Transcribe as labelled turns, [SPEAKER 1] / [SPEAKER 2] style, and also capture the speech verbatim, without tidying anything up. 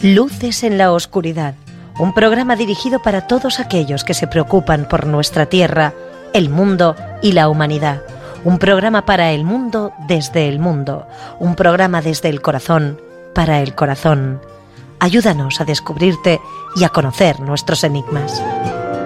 [SPEAKER 1] Luces en la oscuridad, un programa dirigido para todos aquellos que se preocupan por nuestra tierra, el mundo y la humanidad. Un programa para el mundo desde el mundo, un programa desde el corazón para el corazón. Ayúdanos a descubrirte y a conocer nuestros enigmas.